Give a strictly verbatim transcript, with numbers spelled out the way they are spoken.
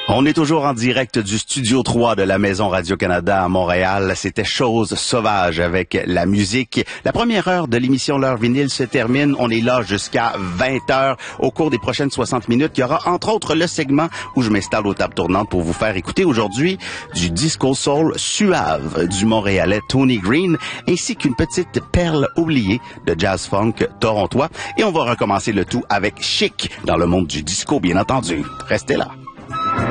On est toujours en direct du Studio trois de la Maison Radio-Canada à Montréal. C'était Chose sauvage avec la musique. La première heure de l'émission L'heure vinyle se termine. On est là jusqu'à vingt heures. Au cours des prochaines soixante minutes, il y aura entre autres le segment où je m'installe aux tables tournantes pour vous faire écouter aujourd'hui du disco soul suave du Montréalais Tony Green, ainsi qu'une petite perle oubliée de jazz funk torontois. Et on va recommencer le tout avec Chic dans le monde du disco, bien entendu. Restez là.